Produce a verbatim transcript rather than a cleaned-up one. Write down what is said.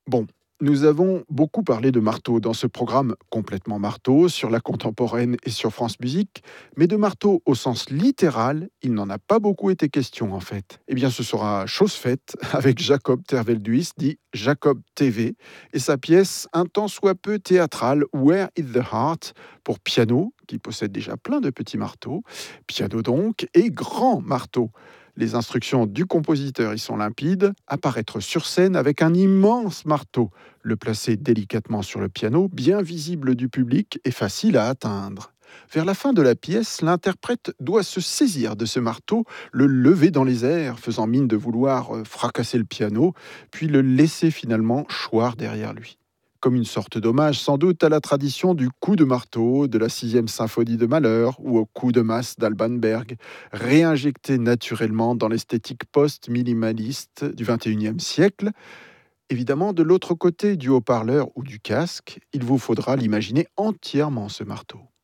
Bon, nous avons beaucoup parlé de marteau dans ce programme complètement marteau sur la contemporaine et sur France Musique, mais de marteau au sens littéral, il n'en a pas beaucoup été question en fait. Eh bien, ce sera chose faite avec Jacob Tervelduis, dit Jacob T V, et sa pièce un tant soit peu théâtrale Where is the Heart pour piano, qui possède déjà plein de petits marteaux, piano donc, et grand marteau. Les instructions du compositeur y sont limpides, apparaître sur scène avec un immense marteau, le placer délicatement sur le piano, bien visible du public et facile à atteindre. Vers la fin de la pièce, l'interprète doit se saisir de ce marteau, le lever dans les airs, faisant mine de vouloir euh, fracasser le piano, puis le laisser finalement choir derrière lui. Comme une sorte d'hommage sans doute à la tradition du coup de marteau de la sixième symphonie de Mahler ou au coup de masse d'Alban Berg, réinjecté naturellement dans l'esthétique post-minimaliste du vingt et unième siècle. Évidemment, de l'autre côté du haut-parleur ou du casque, il vous faudra l'imaginer entièrement ce marteau.